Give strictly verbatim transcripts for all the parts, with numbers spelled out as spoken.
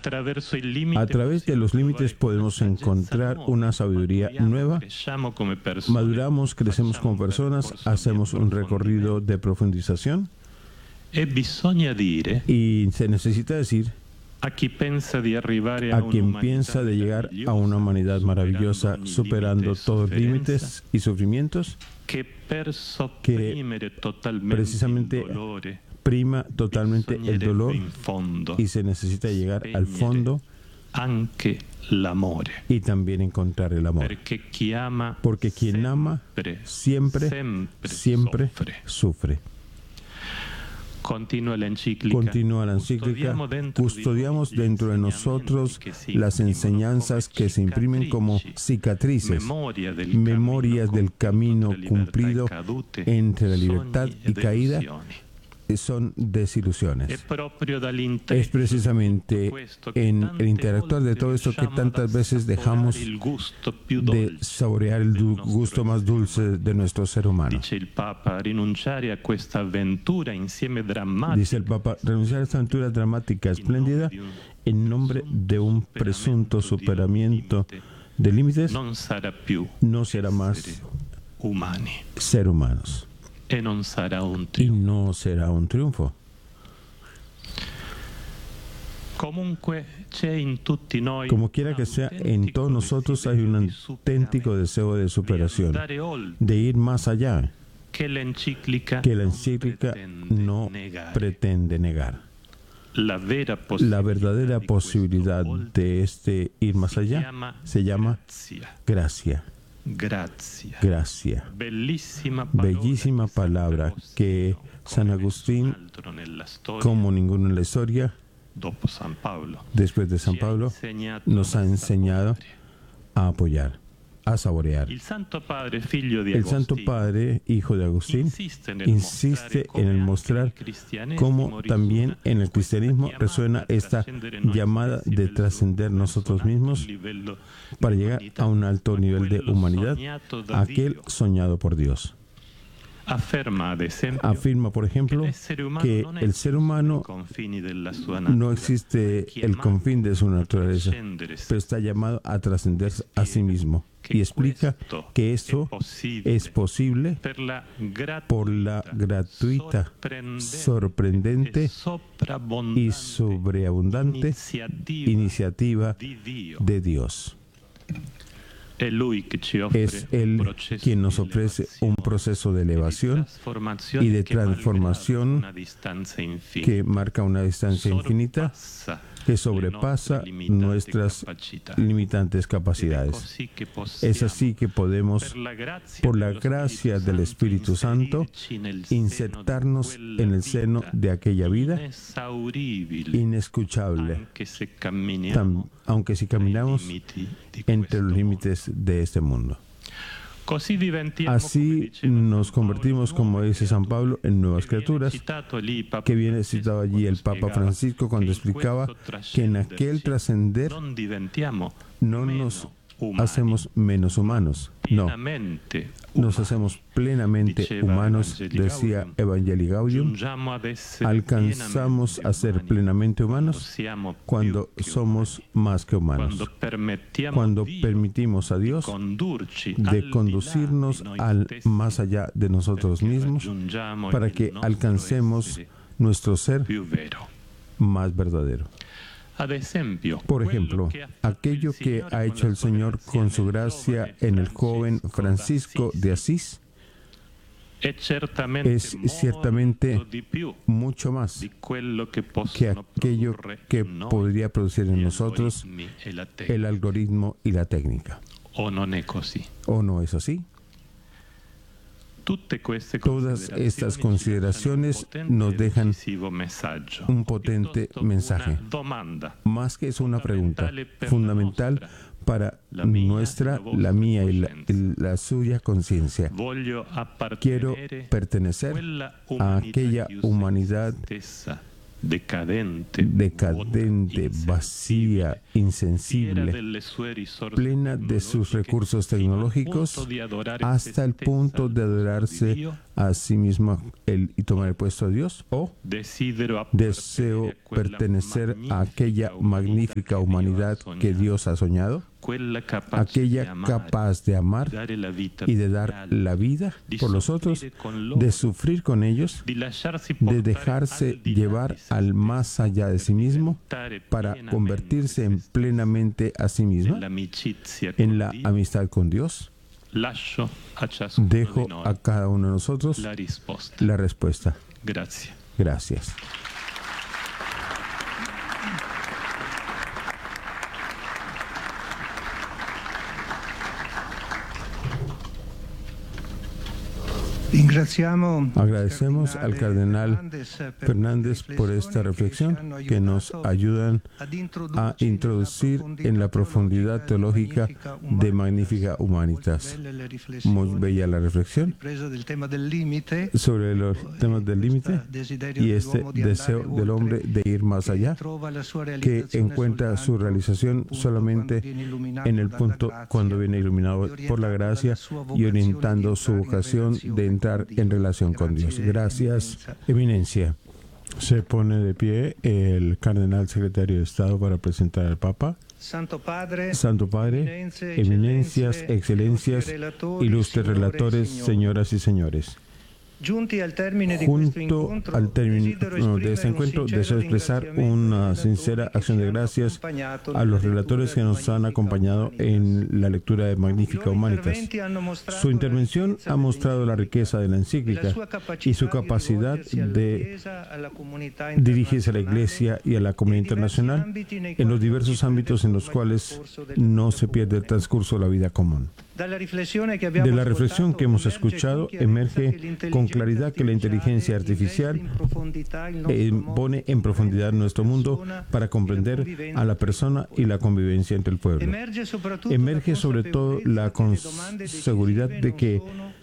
A través de los límites podemos encontrar una sabiduría nueva, maduramos, crecemos como personas, hacemos un recorrido de profundización y se necesita decir a quien piensa de llegar a una humanidad maravillosa, superando todos los límites y sufrimientos, que precisamente prima totalmente el dolor y se necesita llegar al fondo y también encontrar el amor. Porque quien ama siempre, siempre sufre. Continúa la encíclica. Continúa la encíclica. Custodiamos dentro de nosotros las enseñanzas que se imprimen como cicatrices, memorias del camino cumplido entre la libertad y caída. Son desilusiones. Es precisamente en el interactuar de todo esto que tantas veces dejamos de saborear el gusto más dulce de nuestro ser humano. Dice el Papa, renunciar a esta aventura dramática espléndida en nombre de un presunto superamiento de límites, no será más ser humanos. Y no será un triunfo. Y no será un triunfo. Como quiera que sea, en todos nosotros hay un auténtico deseo de superación, de ir más allá, que la encíclica no pretende negar. La verdadera posibilidad de este ir más allá se llama gracia. Gracia. Gracia. Bellísima palabra, Bellísima palabra que San Agustín, como ninguno en la historia, después de San Pablo, nos ha enseñado a apoyar, a saborear. El Santo Padre, figlio de El Santo Padre, hijo de Agustín, insiste en el mostrar cómo también en el cristianismo resuena esta llamada de trascender nosotros mismos para llegar a un alto nivel de humanidad, aquel soñado por Dios. Afirma, por ejemplo, que el ser humano no existe el confín de su naturaleza, pero está llamado a trascenderse a sí mismo. Y explica que esto es posible por la gratuita, sorprendente y sobreabundante iniciativa de Dios. Es Él quien nos ofrece un proceso de elevación y de transformación que marca una distancia infinita que sobrepasa nuestras limitantes capacidades. Es así que podemos, por la gracia del Espíritu Santo, insertarnos en el seno de aquella vida inescuchable, tan, aunque si caminamos entre los límites de este mundo. Así nos convertimos, como dice San Pablo, en nuevas criaturas, que viene citado allí el Papa Francisco cuando explicaba que en aquel trascender no nos hacemos menos humanos, no, nos hacemos plenamente humanos, decía Evangelii Gaudium. Alcanzamos a ser plenamente humanos cuando somos más que humanos, cuando permitimos a Dios de conducirnos al más allá de nosotros mismos para que alcancemos nuestro ser más verdadero. Por ejemplo, aquello que ha hecho el Señor con su gracia en el joven Francisco de Asís es ciertamente mucho más que aquello que podría producir en nosotros el algoritmo y la técnica. ¿O no es así? Todas estas consideraciones nos dejan un potente mensaje. Más que es una pregunta fundamental para nuestra, la mía y la, y la suya conciencia. Quiero pertenecer a aquella humanidad decadente, decadente, vacía, insensible, plena de sus recursos tecnológicos, hasta el punto de adorarse a sí misma el, y tomar el puesto de Dios, o deseo pertenecer a aquella magnífica humanidad que Dios ha soñado, aquella capaz de amar y de dar la vida por los otros, de sufrir con ellos, de dejarse llevar al más allá de sí mismo para convertirse en plenamente a sí misma, en la amistad con Dios. Dejo a cada uno de nosotros la respuesta. Gracias. Gracias. Agradecemos al cardenal Fernández por esta reflexión que nos ayudan a introducir en la profundidad teológica de Magnificat Humanitas. Muy bella la reflexión sobre los temas del límite y este deseo del hombre de ir más allá, que encuentra su realización solamente en el punto cuando viene iluminado por la gracia y orientando su vocación de entrar en relación con Dios. Gracias, Eminencia. Se pone de pie el cardenal secretario de Estado para presentar al Papa. Santo Padre, Santo Padre, eminencias, excelencias, ilustres relatores, señoras y señores. Junto al término de este encuentro, deseo expresar una sincera acción de gracias a los relatores que nos han acompañado en la lectura de Magnificat Humanitas. Su intervención ha mostrado la riqueza de la encíclica y su capacidad de dirigirse a la Iglesia y a la comunidad internacional en los diversos ámbitos en los cuales no se pierde el transcurso de la vida común. De la reflexión que hemos escuchado, emerge con claridad que la inteligencia artificial eh, pone en profundidad nuestro mundo para comprender a la persona y la convivencia entre el pueblo. Emerge sobre todo la seguridad de que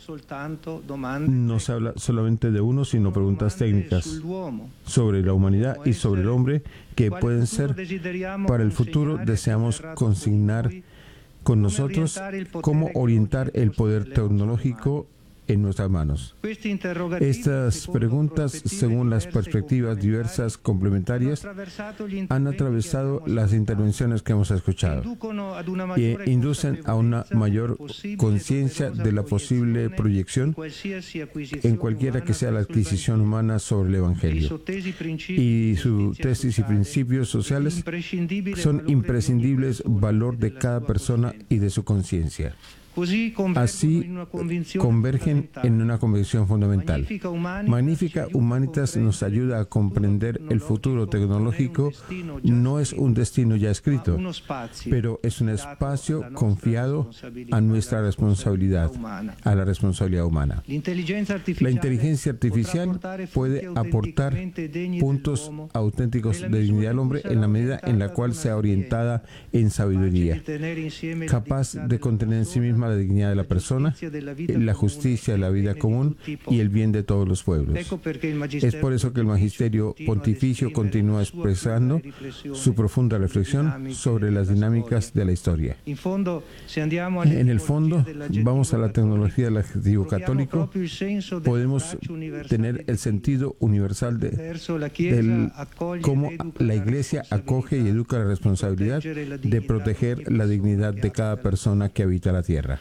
no se habla solamente de uno, sino preguntas técnicas sobre la humanidad y sobre el hombre que pueden ser para el futuro. Deseamos consignar con nosotros cómo orientar el poder tecnológico en nuestras manos. Estas preguntas, según las perspectivas diversas complementarias, han atravesado las intervenciones que hemos escuchado y inducen a una mayor conciencia de la posible proyección en cualquiera que sea la adquisición humana sobre el Evangelio. Y su tesis y principios sociales son imprescindibles valor de cada persona y de su conciencia. Así convergen en una convicción fundamental. Magnificat Humanitas nos ayuda a comprender el futuro tecnológico no es un destino ya escrito, pero es un espacio confiado a nuestra responsabilidad, a la responsabilidad humana. La inteligencia artificial puede aportar puntos auténticos de dignidad al hombre en la medida en la cual sea orientada en sabiduría, capaz de contener en sí misma la dignidad de la persona, la justicia de la vida común y el bien de todos los pueblos. Es por eso que el Magisterio Pontificio continúa expresando su profunda reflexión sobre las dinámicas de la historia. En el fondo, vamos a la tecnología del adjetivo católico, podemos tener el sentido universal de, de cómo la Iglesia acoge y educa la responsabilidad de proteger la dignidad de cada persona que habita la tierra.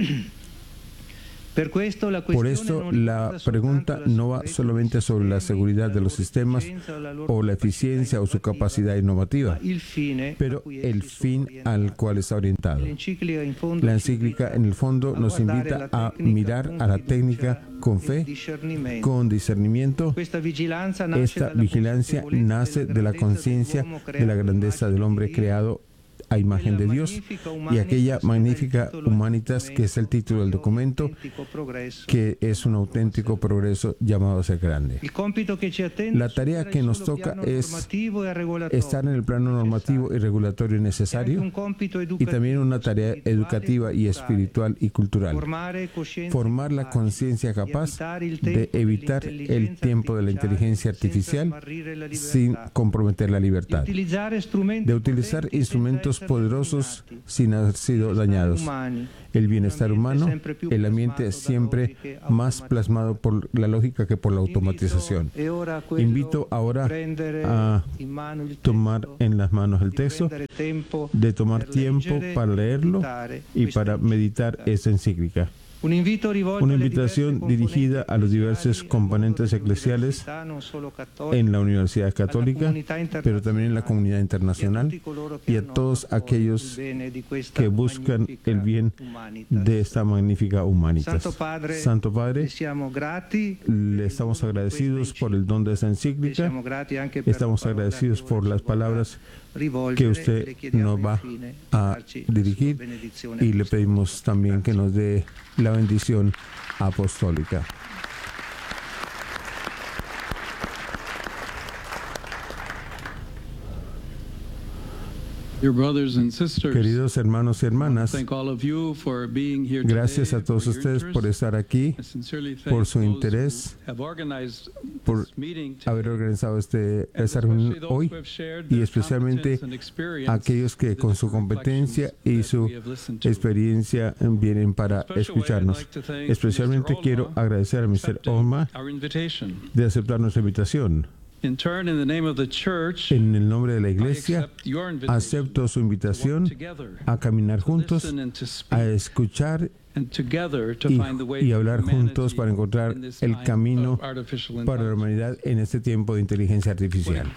Por esto, la pregunta no va solamente sobre la seguridad de los sistemas o la eficiencia o su capacidad innovativa, pero el fin al cual está orientado. La encíclica, en el fondo, nos invita a mirar a la técnica con fe, con discernimiento. Esta vigilancia nace de la conciencia de la grandeza del hombre creado a imagen de Dios, y aquella Magnifica Humanitas, que es el título del documento, que es un auténtico progreso llamado a ser grande. La tarea que nos toca es estar en el plano normativo y regulatorio necesario, y también una tarea educativa y espiritual y cultural. Formar la conciencia capaz de evitar el tiempo de la inteligencia artificial sin comprometer la libertad, de utilizar instrumentos poderosos sin haber sido dañados, el bienestar humano, el ambiente siempre más plasmado por la lógica que por la automatización. Invito ahora a tomar en las manos el texto, de tomar tiempo para leerlo y para meditar esta encíclica. Una invitación dirigida a los diversos componentes eclesiales en la Universidad Católica, pero también en la comunidad internacional, y a todos aquellos que buscan el bien de esta Magnifica Humanitas. Santo Padre, le estamos agradecidos por el don de esta encíclica, estamos agradecidos por las palabras que usted nos va a dirigir, y le pedimos también que nos dé la bendición apostólica. Queridos hermanos y hermanas, gracias a todos ustedes por estar aquí, por su interés, por haber organizado este, esta reunión hoy, y especialmente a aquellos que con su competencia y su experiencia vienen para escucharnos. Especialmente quiero agradecer a mister Oma de aceptar nuestra invitación. En el nombre de la Iglesia, acepto su invitación a caminar juntos, a escuchar y, y hablar juntos para encontrar el camino para la humanidad en este tiempo de inteligencia artificial.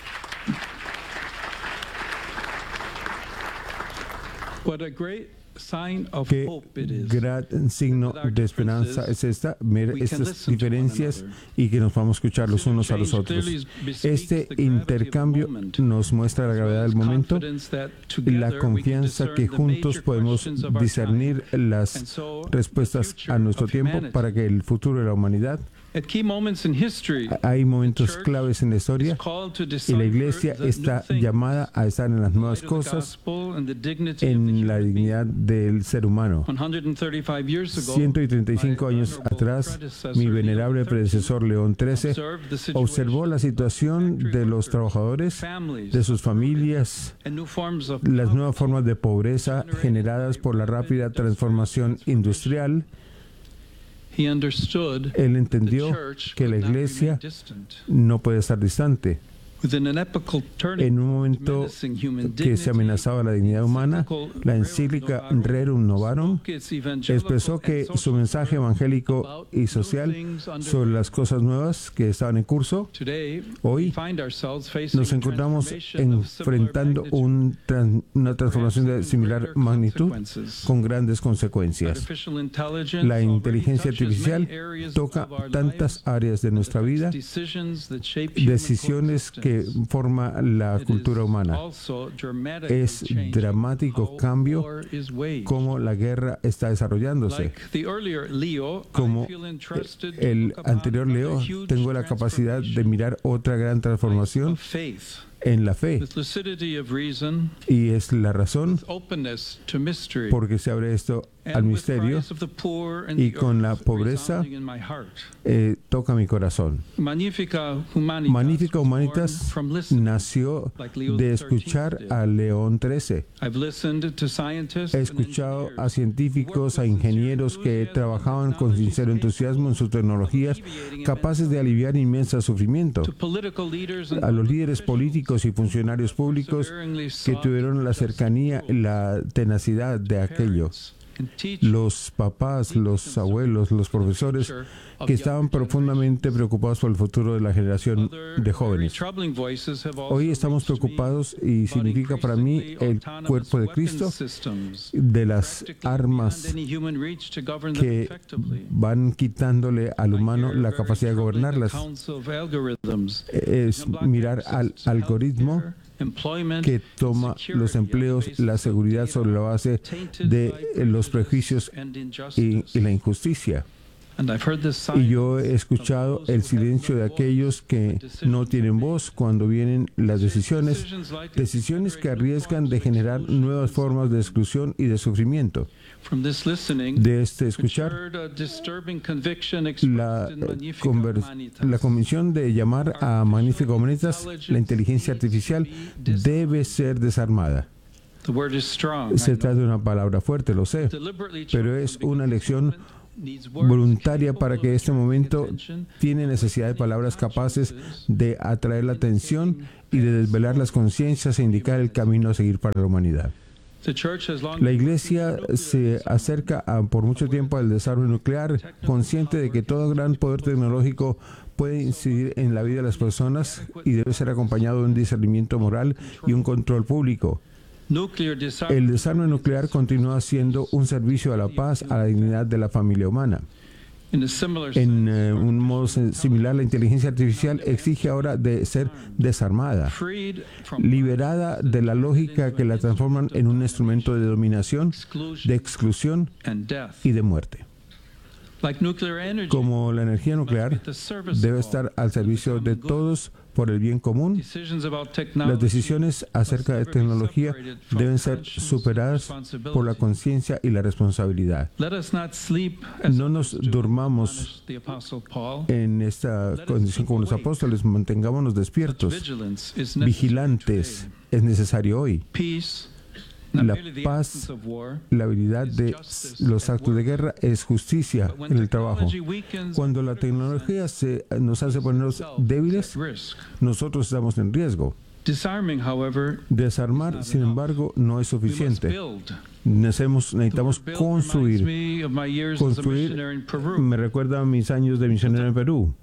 Qué gran signo de esperanza es esta, ver estas diferencias y que nos vamos a escuchar los unos a los otros. Este intercambio nos muestra la gravedad del momento y la confianza que juntos podemos discernir las respuestas a nuestro tiempo para que el futuro de la humanidad. Hay momentos claves en la historia y la Iglesia está llamada a estar en las nuevas cosas, en la dignidad del ser humano. ciento treinta y cinco años atrás, mi venerable predecesor León trece observó la situación de los trabajadores, de sus familias, las nuevas formas de pobreza generadas por la rápida transformación industrial. Él entendió que la Iglesia no puede estar distante. En un momento que se amenazaba la dignidad humana, la encíclica Rerum Novarum expresó que su mensaje evangélico y social sobre las cosas nuevas que estaban en curso, hoy nos encontramos enfrentando un, una transformación de similar magnitud con grandes consecuencias. La inteligencia artificial toca tantas áreas de nuestra vida, decisiones que forma la cultura humana. Es dramático cambio cómo la guerra está desarrollándose. Como el anterior Leo, tengo la capacidad de mirar otra gran transformación en la fe, y es la razón porque se abre esto al misterio, y con la pobreza eh, toca mi corazón. Magnifica Humanitas nació de escuchar a León trece. He escuchado a científicos, a ingenieros que trabajaban con sincero entusiasmo en sus tecnologías, capaces de aliviar inmenso sufrimiento. A los líderes políticos y funcionarios públicos que tuvieron la cercanía, la tenacidad de aquello. Los papás, los abuelos, los profesores que estaban profundamente preocupados por el futuro de la generación de jóvenes. Hoy estamos preocupados, y significa para mí el cuerpo de Cristo, de las armas que van quitándole al humano la capacidad de gobernarlas. Es mirar al algoritmo que toma los empleos, la seguridad sobre la base de los prejuicios y, y la injusticia. Y yo he escuchado el silencio de aquellos que no tienen voz cuando vienen las decisiones, decisiones que arriesgan de generar nuevas formas de exclusión y de sufrimiento. De este escuchar, la, eh, conver- la convención de llamar a Magnífico Humanitas la inteligencia artificial debe ser desarmada. Se trata de una palabra fuerte, lo sé, pero es una elección voluntaria para que este momento tiene necesidad de palabras capaces de atraer la atención y de desvelar las conciencias e indicar el camino a seguir para la humanidad. La Iglesia se acerca a, por mucho tiempo al desarme nuclear, consciente de que todo gran poder tecnológico puede incidir en la vida de las personas y debe ser acompañado de un discernimiento moral y un control público. El desarme nuclear continúa siendo un servicio a la paz, a la dignidad de la familia humana. En eh, un modo similar, la inteligencia artificial exige ahora de ser desarmada, liberada de la lógica que la transforman en un instrumento de dominación, de exclusión y de muerte. Como la energía nuclear debe estar al servicio de todos por el bien común, las decisiones acerca de tecnología deben ser superadas por la conciencia y la responsabilidad. No nos durmamos en esta condición como los apóstoles, mantengámonos despiertos, vigilantes, es necesario hoy. La paz, la habilidad de los actos de guerra es justicia en el trabajo. Cuando la tecnología se, nos hace ponernos débiles, nosotros estamos en riesgo. Desarmar, sin embargo, no es suficiente. Necesitamos, necesitamos construir. Construir me recuerda a mis años de misionero en Perú.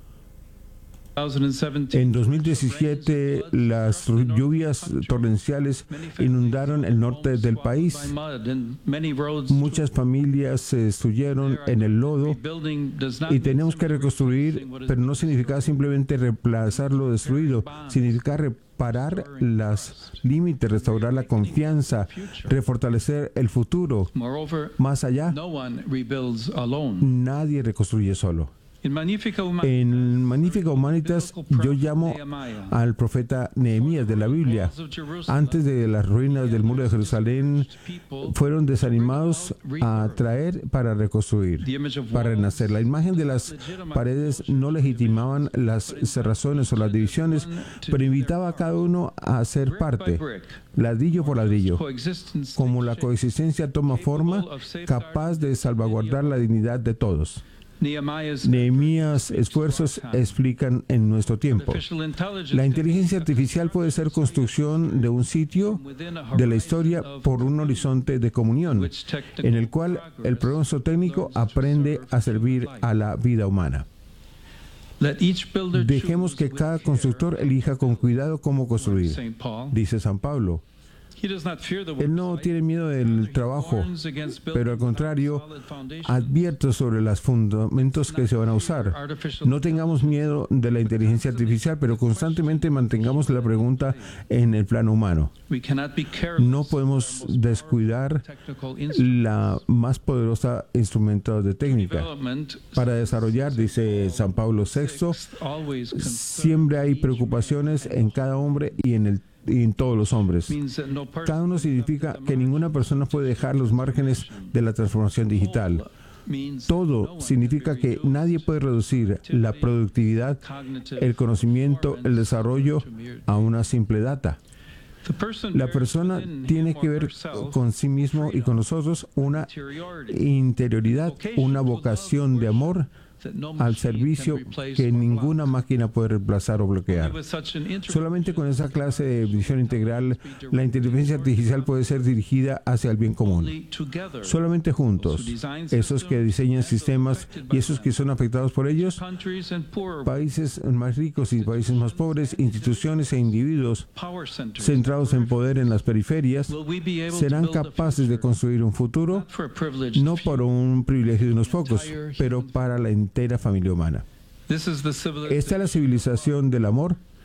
En dos mil diecisiete, las lluvias torrenciales inundaron el norte del país. Muchas familias se destruyeron en el lodo y tenemos que reconstruir, pero no significa simplemente reemplazar lo destruido, significa reparar los límites, restaurar la confianza, refortalecer el futuro. Más allá, nadie reconstruye solo. En Magnífica Humanitas yo llamo al profeta Nehemías de la Biblia. Antes de las ruinas del muro de Jerusalén, fueron desanimados a traer para reconstruir, para renacer. La imagen de las paredes no legitimaban las cerrazones o las divisiones, pero invitaba a cada uno a ser parte, ladrillo por ladrillo, como la coexistencia toma forma, capaz de salvaguardar la dignidad de todos. Nehemías esfuerzos explican en nuestro tiempo. La inteligencia artificial puede ser construcción de un sitio de la historia por un horizonte de comunión, en el cual el progreso técnico aprende a servir a la vida humana. Dejemos que cada constructor elija con cuidado cómo construir, dice San Pablo. Él no tiene miedo del trabajo, pero al contrario, advierte sobre los fundamentos que se van a usar. No tengamos miedo de la inteligencia artificial, pero constantemente mantengamos la pregunta en el plano humano. No podemos descuidar la más poderosa instrumento de técnica. Para desarrollar, dice San Pablo sexto, siempre hay preocupaciones en cada hombre y en el y en todos los hombres. Cada uno significa que ninguna persona puede dejar los márgenes de la transformación digital. Todo significa que nadie puede reducir la productividad, el conocimiento, el desarrollo a una simple data. La persona tiene que ver con sí mismo y con nosotros una interioridad, una vocación de amor al servicio que ninguna máquina puede reemplazar o bloquear. Solamente con esa clase de visión integral, la inteligencia artificial puede ser dirigida hacia el bien común. Solamente juntos, esos que diseñan sistemas y esos que son afectados por ellos, países más ricos y países más pobres, instituciones e individuos centrados en poder en las periferias, serán capaces de construir un futuro, no por un privilegio de unos pocos, pero para la entera familia humana. Esta es la civilización del amor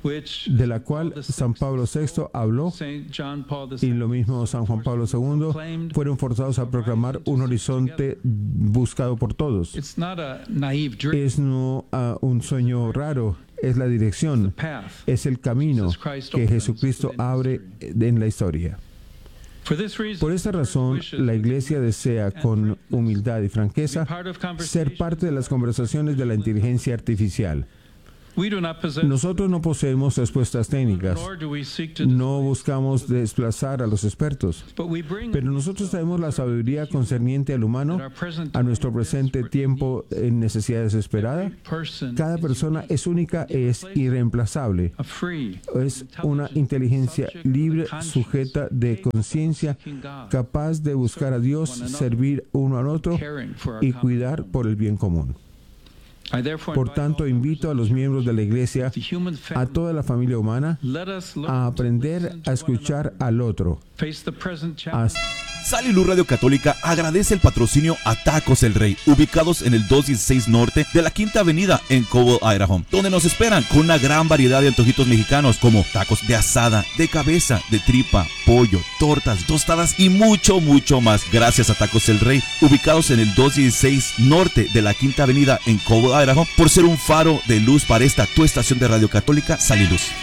de la cual San Pablo sexto habló, y lo mismo San Juan Pablo segundo, fueron forzados a proclamar un horizonte buscado por todos. Es no uh, un sueño raro, es la dirección, es el camino que Jesucristo abre en la historia. Por esta razón, la Iglesia desea con humildad y franqueza ser parte de las conversaciones de la inteligencia artificial. Nosotros no poseemos respuestas técnicas, no buscamos desplazar a los expertos, pero nosotros traemos la sabiduría concerniente al humano a nuestro presente tiempo en necesidad desesperada. Cada persona es única, es irreemplazable. Es una inteligencia libre, sujeta de conciencia, capaz de buscar a Dios, servir uno al otro y cuidar por el bien común. Por tanto, invito a los miembros de la Iglesia, a toda la familia humana, a aprender a escuchar al otro. A Sal y Luz Radio Católica agradece el patrocinio a Tacos El Rey, ubicados en el doscientos dieciséis Norte de la Quinta Avenida en Cobble, Idaho, donde nos esperan con una gran variedad de antojitos mexicanos como tacos de asada, de cabeza, de tripa, pollo, tortas, tostadas y mucho, mucho más. Gracias a Tacos El Rey, ubicados en el doscientos dieciséis Norte de la Quinta Avenida en Cobble, Idaho, por ser un faro de luz para esta tu estación de Radio Católica, Sal y Luz.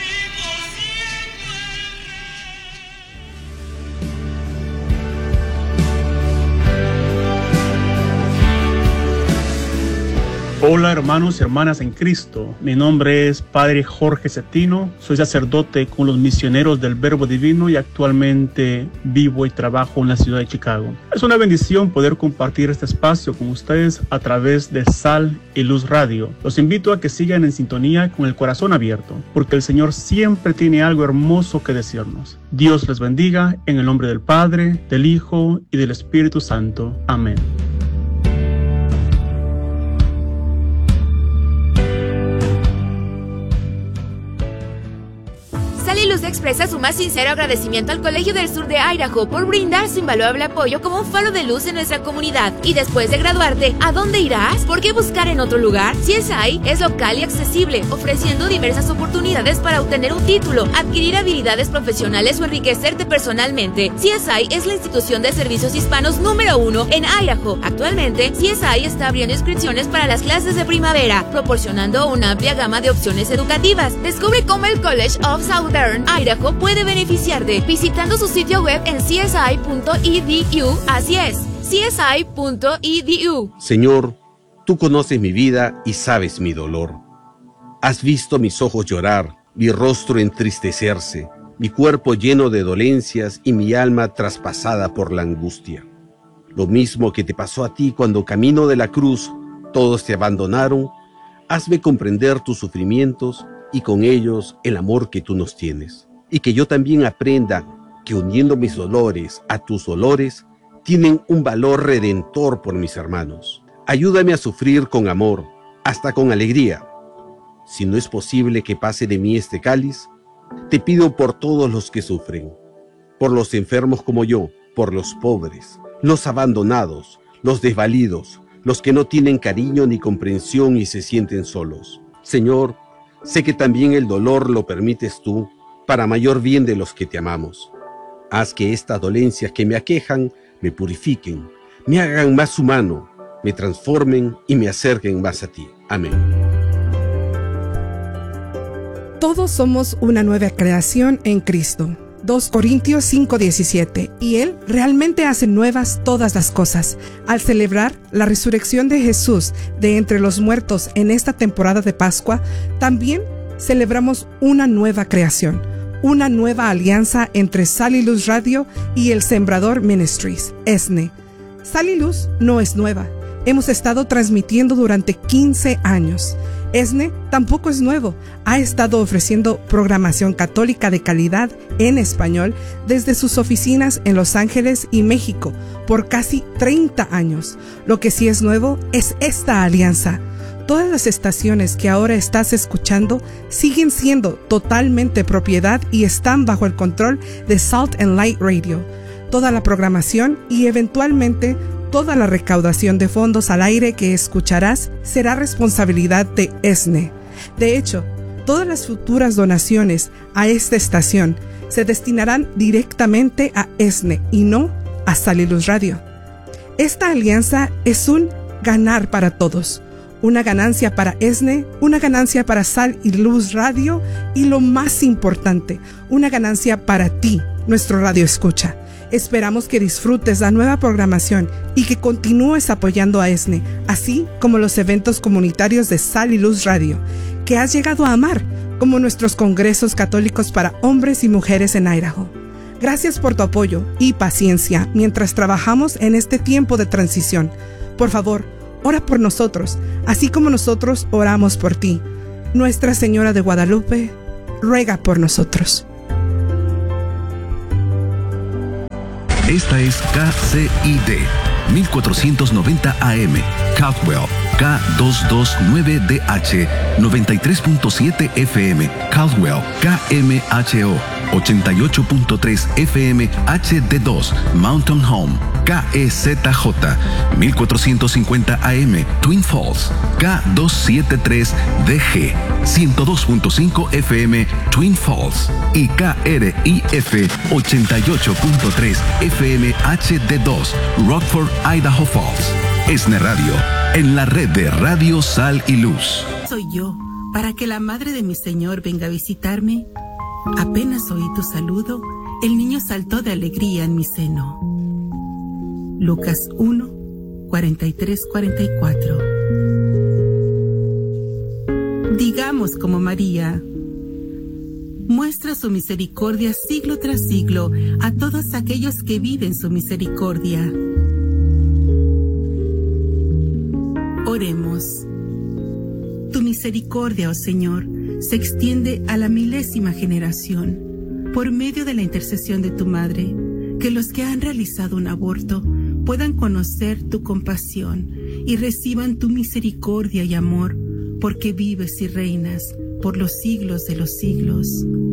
Hola hermanos y hermanas en Cristo, mi nombre es Padre Jorge Cetino, soy sacerdote con los misioneros del Verbo Divino y actualmente vivo y trabajo en la ciudad de Chicago. Es una bendición poder compartir este espacio con ustedes a través de Sal y Luz Radio. Los invito a que sigan en sintonía con el corazón abierto, porque el Señor siempre tiene algo hermoso que decirnos. Dios les bendiga en el nombre del Padre, del Hijo y del Espíritu Santo. Amén. Sal y Luz expresa su más sincero agradecimiento al Colegio del Sur de Idaho por brindar su invaluable apoyo como un faro de luz en nuestra comunidad. Y después de graduarte, ¿a dónde irás? ¿Por qué buscar en otro lugar? C S I es local y accesible, ofreciendo diversas oportunidades para obtener un título, adquirir habilidades profesionales o enriquecerte personalmente. C S I es la institución de servicios hispanos número uno en Idaho. Actualmente, C S I está abriendo inscripciones para las clases de primavera, proporcionando una amplia gama de opciones educativas. Descubre cómo el College of Southern Idaho puede beneficiarte visitando su sitio web en c s i punto e d u. Así es, c s i punto e d u. Señor, tú conoces mi vida y sabes mi dolor. Has visto mis ojos llorar, mi rostro entristecerse, mi cuerpo lleno de dolencias y mi alma traspasada por la angustia. Lo mismo que te pasó a ti cuando camino de la cruz todos te abandonaron, hazme comprender tus sufrimientos y con ellos el amor que tú nos tienes. Y que yo también aprenda que uniendo mis dolores a tus dolores, tienen un valor redentor por mis hermanos. Ayúdame a sufrir con amor, hasta con alegría. Si no es posible que pase de mí este cáliz, te pido por todos los que sufren, por los enfermos como yo, por los pobres, los abandonados, los desvalidos, los que no tienen cariño ni comprensión y se sienten solos. Señor, sé que también el dolor lo permites tú, para mayor bien de los que te amamos. Haz que estas dolencias que me aquejan me purifiquen, me hagan más humano, me transformen y me acerquen más a ti. Amén. Todos somos una nueva creación en Cristo. dos Corintios cinco diecisiete. Y Él realmente hace nuevas todas las cosas. Al celebrar la resurrección de Jesús de entre los muertos en esta temporada de Pascua, también celebramos una nueva creación, una nueva alianza entre Sal y Luz Radio y el Sembrador Ministries, E S N E. Sal y Luz no es nueva. Hemos estado transmitiendo durante quince años. E S N E tampoco es nuevo. Ha estado ofreciendo programación católica de calidad en español desde sus oficinas en Los Ángeles y México por casi treinta años. Lo que sí es nuevo es esta alianza. Todas las estaciones que ahora estás escuchando siguen siendo totalmente propiedad y están bajo el control de Salt and Light Radio. Toda la programación y eventualmente toda la recaudación de fondos al aire que escucharás será responsabilidad de E S N E. De hecho, Todas las futuras donaciones a esta estación se destinarán directamente a ESNE y no a Sal y Luz Radio. Esta alianza es un ganar para todos. Una ganancia para ESNE, una ganancia para Sal y Luz Radio y lo más importante, una ganancia para ti, nuestro radio escucha. Esperamos que disfrutes la nueva programación y que continúes apoyando a ESNE, así como los eventos comunitarios de Sal y Luz Radio, que has llegado a amar, como nuestros congresos católicos para hombres y mujeres en Idaho. Gracias por tu apoyo y paciencia mientras trabajamos en este tiempo de transición. Por favor, ora por nosotros, así como nosotros oramos por ti. Nuestra Señora de Guadalupe, ruega por nosotros. Esta es K C I D mil cuatrocientos noventa A M, Caldwell, K doscientos veintinueve D H, noventa y tres punto siete F M, Caldwell, K M H O, ochenta y ocho punto tres F M H D dos, Mountain Home, K E Z J, mil cuatrocientos cincuenta A M, Twin Falls, K doscientos setenta y tres D G, ciento dos punto cinco F M, Twin Falls, y K R I F, ochenta y ocho punto tres F M H D dos, Rockford, Idaho Falls. ESNE Radio, en la red de Radio Sal y Luz. Soy yo, para que la madre de mi Señor venga a visitarme. Apenas oí tu saludo, el niño saltó de alegría en mi seno. Lucas uno, cuarenta y tres a cuarenta y cuatro. Digamos como María, muestra su misericordia siglo tras siglo a todos aquellos que viven su misericordia. Oremos. Tu misericordia, oh Señor, se extiende a la milésima generación, por medio de la intercesión de tu Madre, que los que han realizado un aborto puedan conocer tu compasión y reciban tu misericordia y amor, porque vives y reinas por los siglos de los siglos.